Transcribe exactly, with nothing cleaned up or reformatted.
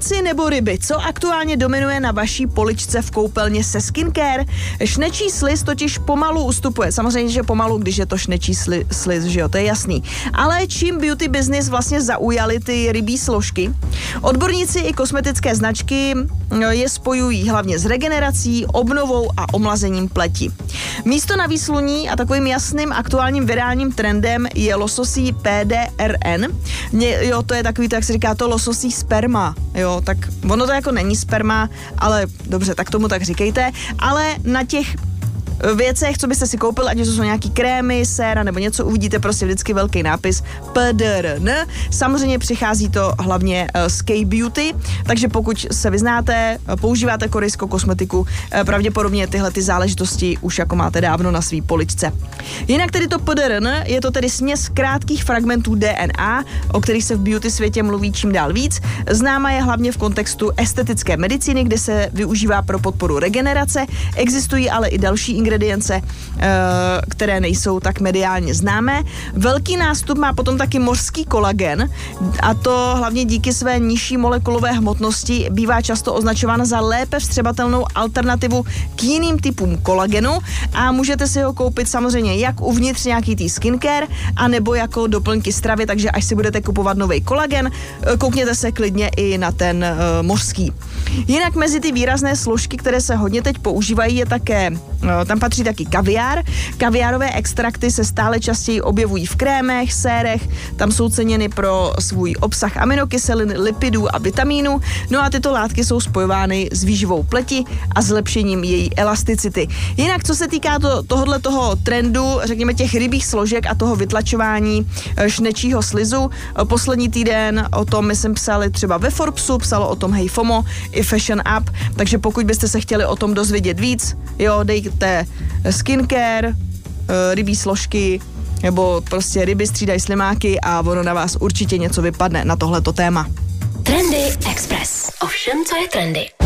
ptáci nebo ryby, co aktuálně dominuje na vaší poličce v koupelně se skincare? Šnečí sliz totiž pomalu ustupuje. Samozřejmě, že pomalu, když je to šnečí sli, sliz, že jo, to je jasný. Ale čím beauty business vlastně zaujaly ty rybí složky? Odborníci i kosmetické značky je spojují hlavně s regenerací, obnovou a omlazením pleti. Místo na výsluní a takovým jasným aktuálním virálním trendem je lososí P D R N. Mě, jo, to je takový, to, jak se říká, to lososí sperma. Jo, tak ono to jako není sperma, ale dobře, tak tomu tak říkejte. Ale na těch věcech, co byste si koupili, ať to jsou nějaký krémy, séra nebo něco, uvidíte prostě vždycky velký nápis P D R N. Samozřejmě přichází to hlavně z K-Beauty, takže pokud se vyznáte, používáte korejskou kosmetiku, pravděpodobně tyhle ty záležitosti už jako máte dávno na svý poličce. Jinak tedy to P D R N je to tedy směs krátkých fragmentů D N A, o kterých se v beauty světě mluví čím dál víc. Známa je hlavně v kontextu estetické medicíny, kde se využívá pro podporu regenerace. Existují ale i další ingredience, které nejsou tak mediálně známé. Velký nástup má potom taky mořský kolagen, a to hlavně díky své nižší molekulové hmotnosti bývá často označován za lépe vstřebatelnou alternativu k jiným typům kolagenu a můžete si ho koupit samozřejmě jak uvnitř nějaký tý skincare, anebo jako doplňky stravy, takže až si budete kupovat nový kolagen, koukněte se klidně i na ten uh, mořský. Jinak mezi ty výrazné složky, které se hodně teď používají, je také, uh, tam patří taky kaviár. Kaviárové extrakty se stále častěji objevují v krémech, sérech, tam jsou ceněny pro svůj obsah aminokyselin, lipidů a vitamínů, no a tyto látky jsou spojovány s výživou pleti a zlepšením její elasticity. Jinak, co se týká to, tohohle toho trendu, řekněme těch rybích složek a toho vytlačování šnečího slizu, poslední týden o tom my jsme psali třeba ve Forbesu, psalo o tom Hey FOMO i Fashion Up, takže pokud byste se chtěli o tom dozvědět víc, jo, dejte skincare, rybí složky, nebo prostě ryby střídají slimáky a ono na vás určitě něco vypadne na tohleto téma. Trendy Express. O všem, co je trendy.